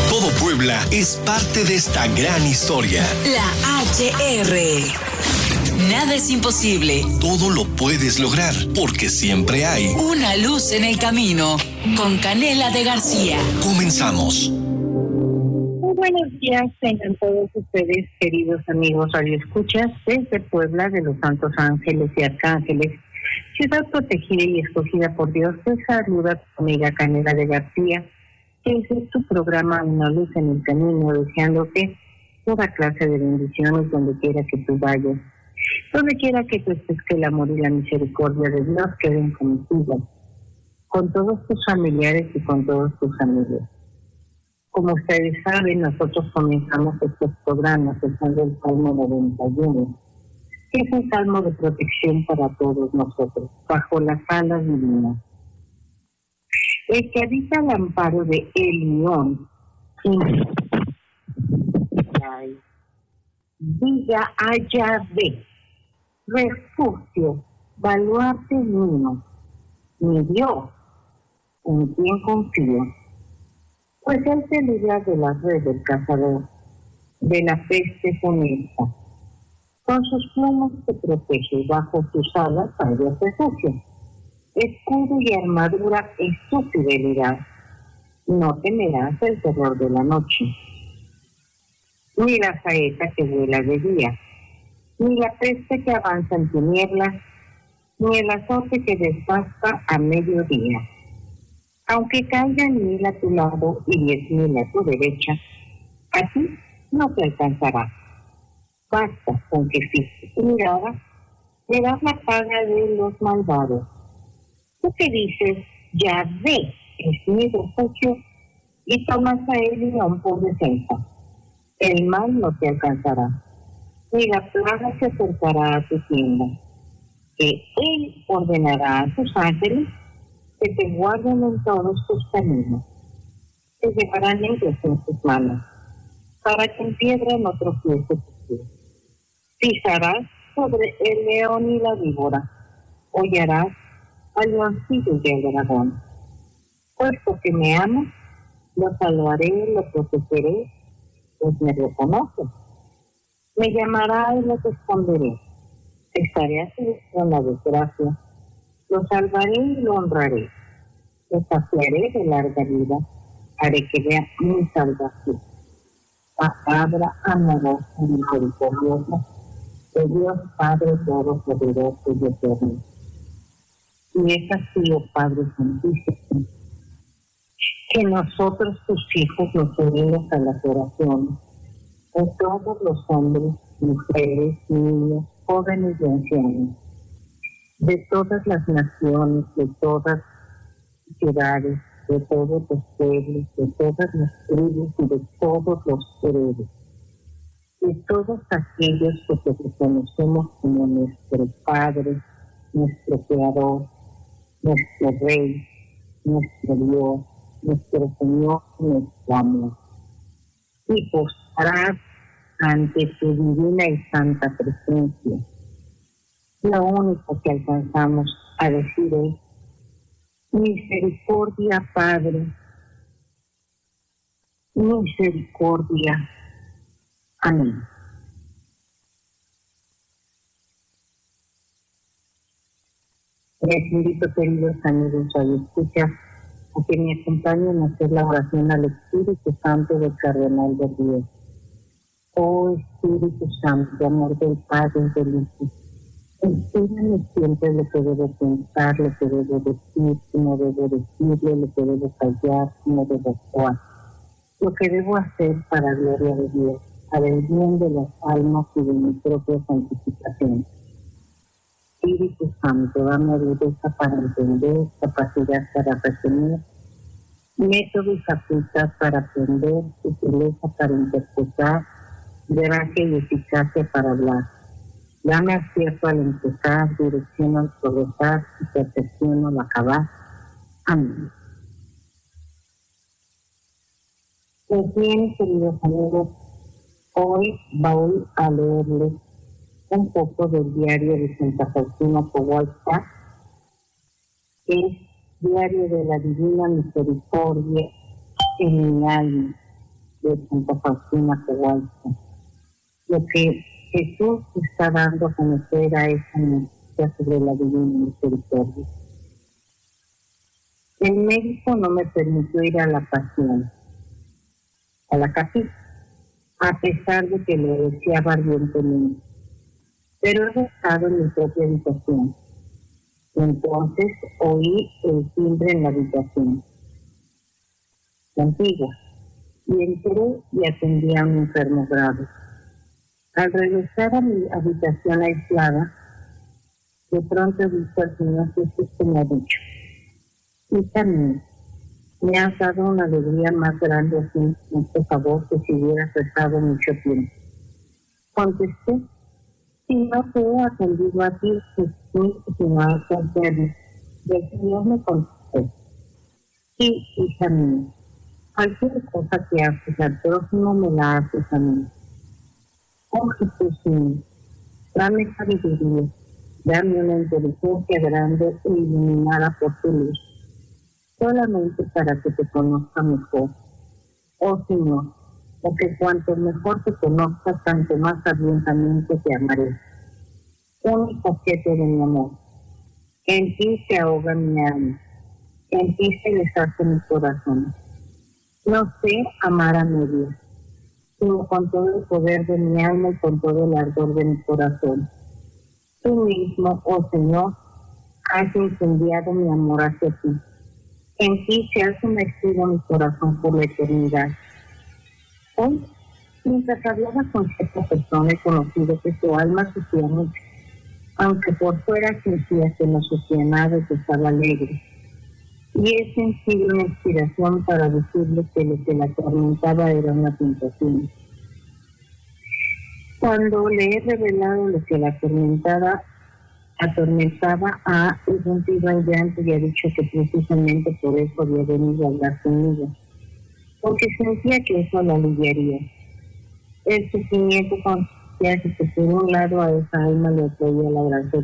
Todo Puebla es parte de esta gran historia. La HR. Nada es imposible. Todo lo puedes lograr, porque siempre hay una luz en el camino. Con Canela de García. Comenzamos. Muy buenos días, tengan todos ustedes, queridos amigos radioescuchas, desde Puebla, de los Santos Ángeles y Arcángeles, ciudad protegida y escogida por Dios. Te saluda tu amiga Canela de García, que es tu programa Una Luz en el Camino, deseándote toda clase de bendiciones donde quiera que tú vayas, donde quiera que tú estés, que el amor y la misericordia de Dios queden contigo, con todos tus familiares y con todos tus amigos. Como ustedes saben, nosotros comenzamos estos programas usando el Salmo 91, que es un salmo de protección para todos nosotros, bajo las alas divinas. El que habita al amparo de Elión, diga a Yahvé, refugio, baluarte mío, mi Dios, en quien confío. Pues él te libra de la red del cazador, de la peste funesta. Con sus plumas te protege, bajo sus alas hay refugio. Escudo y armadura es tu fidelidad. No temerás el terror de la noche, ni la saeta que vuela de día, ni la peste que avanza en tinieblas, ni el azote que devasta a mediodía. Aunque caigan 1000 a tu lado y 10,000 a tu derecha, a ti no te alcanzará. Basta con que fijes tu mirada, verás la paga de los malvados. Tú que dices, Yahvé es mi refugio, y tomas a Elión por defensa. El mal no te alcanzará, ni la plaga se acercará a tu tienda. Que él ordenará a sus ángeles que te guarden en todos tus caminos. Te llevarán ellos en sus manos, para que en piedra no tropiece tu pie. Pisarás sobre el león y la víbora, hollarás al leoncillo y al dragón. Puesto que me amas, lo salvaré, lo protegeré, pues me reconoce. Me llamará y lo responderé. Estaré a su diestra de gracia. Lo salvaré y lo honraré. Lo saciaré de larga vida. Haré que vea mi salvación. Palabra amorosa y misericordiosa de Dios Padre Todopoderoso y Eterno. Y es así, oh Padre Santísimo, que nosotros, tus hijos, nos unimos a las oraciones de todos los hombres, mujeres, niños, jóvenes y ancianos, de todas las naciones, de todas las ciudades, de todos los pueblos, de todas las tribus y de todos los heredos, de todos aquellos que te reconocemos como nuestro Padre, nuestro Creador, nuestro Rey, nuestro Dios, nuestro Señor, nuestro amor. Y postrar ante tu divina y santa presencia. Lo único que alcanzamos a decir es: misericordia, Padre, misericordia. Amén. Les invito, queridos amigos radioescuchas, a que me acompañen a hacer la oración al Espíritu Santo del Cardenal de Ríos. Oh Espíritu Santo, amor del Padre y del Hijo, enséñame siempre lo que debo pensar, lo que debo decir, cómo debo decirlo, lo que debo callar, cómo debo actuar, lo que debo hacer para gloria de Dios, para el bien de las almas y de mi propia santificación. Espíritu Santo, dame agudeza para entender, capacidad para retener, método y facultad para aprender, sutileza para interpretar, gracia y eficacia para hablar. Dame acierto al empezar, dirección al progresar y perfección al acabar. Amén. Pues bien, queridos amigos, hoy voy a leerles un poco del diario de Santa Faustina Kowalska, que es Diario de la Divina Misericordia en mi alma, de Santa Faustina Kowalska. Lo que Jesús está dando a conocer a esa noticia sobre la divina misericordia. El médico no me permitió ir a la pasión, a la capilla, a pesar de que lo deseaba ardientemente. Pero he estado en mi propia habitación. Entonces oí el timbre en la habitación antigua y entré y atendí a un enfermo grave. Al regresar a mi habitación aislada, de pronto he visto al Señor Jesús que me ha dicho: hija mía, me has dado una alegría más grande así, este favor, que si hubieras rezado mucho tiempo. Contesté: si no te he atendido a ti, Jesús, sino a tu enfermo. Y el Señor me contestó: sí, hija mía, cualquier cosa que haces al prójimo me la haces a mí. Oh Jesús mío, dame sabiduría, dame una inteligencia grande e iluminada por tu luz, solamente para que te conozca mejor. Oh Señor, porque cuanto mejor te conozcas, tanto más ardientemente te amaré. Único objeto de mi amor. En ti se ahoga mi alma, en ti se deshace mi corazón. No sé amar a medias, sino con todo el poder de mi alma y con todo el ardor de mi corazón. Tú mismo, oh Señor, has incendiado mi amor hacia ti. En ti se ha sumergido mi corazón por la eternidad. Hoy, mientras hablaba con cierta persona, he conocido que su alma sufría mucho, aunque por fuera sentía que no sufría nada y que estaba alegre. Y he sentido una inspiración para decirle que lo que la atormentaba era una tentación. Cuando le he revelado lo que la atormentaba, ha irrumpido en llanto y ha dicho que precisamente por eso había venido a hablar conmigo, porque sentía que eso la aliviaría. El sufrimiento consistía en que por un lado a esa alma le atraía la gracia